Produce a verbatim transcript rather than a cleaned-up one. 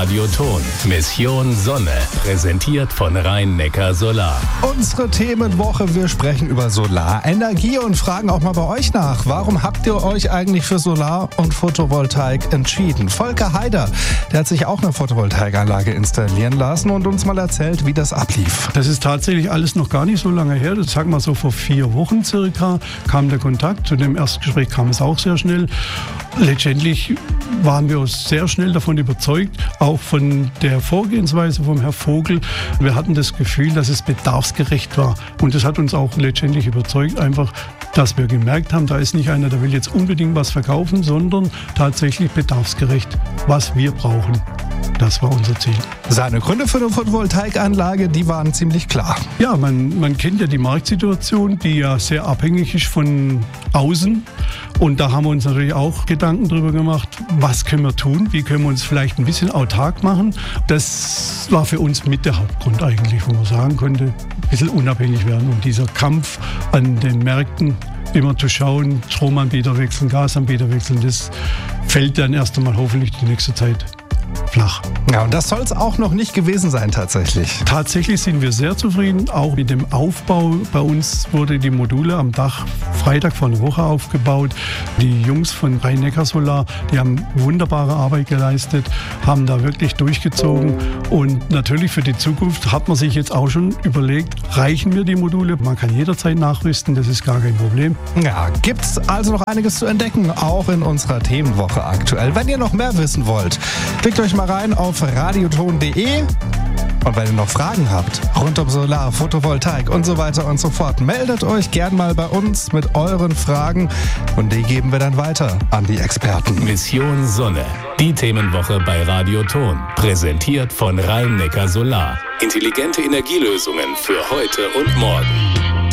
Radioton. Mission Sonne. Präsentiert von Rhein-Neckar Solar. Unsere Themenwoche, wir sprechen über Solarenergie und fragen auch mal bei euch nach. Warum habt ihr euch eigentlich für Solar- und Photovoltaik entschieden? Volker Heider, der hat sich auch eine Photovoltaikanlage installieren lassen und uns mal erzählt, wie das ablief. Das ist tatsächlich alles noch gar nicht so lange her. Das sagen wir so vor vier Wochen circa kam der Kontakt. Zu dem Erstgespräch kam es auch sehr schnell. Letztendlich waren wir uns sehr schnell davon überzeugt, auch von der Vorgehensweise vom Herrn Vogel. Wir hatten das Gefühl, dass es bedarfsgerecht war. Und das hat uns auch letztendlich überzeugt, einfach, dass wir gemerkt haben, da ist nicht einer, der will jetzt unbedingt was verkaufen, sondern tatsächlich bedarfsgerecht, was wir brauchen. Das war unser Ziel. Seine Gründe für eine Photovoltaikanlage, die waren ziemlich klar. Ja, man, man kennt ja die Marktsituation, die ja sehr abhängig ist von außen. Und da haben wir uns natürlich auch Gedanken darüber gemacht, was können wir tun, wie können wir uns vielleicht ein bisschen autark machen. Das war für uns mit der Hauptgrund eigentlich, wo man sagen konnte, ein bisschen unabhängig werden. Und dieser Kampf an den Märkten, immer zu schauen, Stromanbieter wechseln, Gasanbieter wechseln, das fällt dann erst einmal hoffentlich die nächste Zeit flach. Ja, und das soll es auch noch nicht gewesen sein tatsächlich. Tatsächlich sind wir sehr zufrieden, auch mit dem Aufbau. Bei uns wurde die Module am Dach Freitag vor einer Woche aufgebaut. Die Jungs von Rhein-Neckar Solar, die haben wunderbare Arbeit geleistet, haben da wirklich durchgezogen. Und natürlich für die Zukunft hat man sich jetzt auch schon überlegt, reichen mir die Module? Man kann jederzeit nachrüsten, das ist gar kein Problem. Ja, gibt's also noch einiges zu entdecken, auch in unserer Themenwoche aktuell. Wenn ihr noch mehr wissen wollt, klickt euch mal rein auf radioton punkt de. Und wenn ihr noch Fragen habt rund um Solar, Photovoltaik und so weiter und so fort, meldet euch gern mal bei uns mit euren Fragen und die geben wir dann weiter an die Experten. Mission Sonne. Die Themenwoche bei Radioton. Präsentiert von Rhein-Neckar Solar. Intelligente Energielösungen für heute und morgen.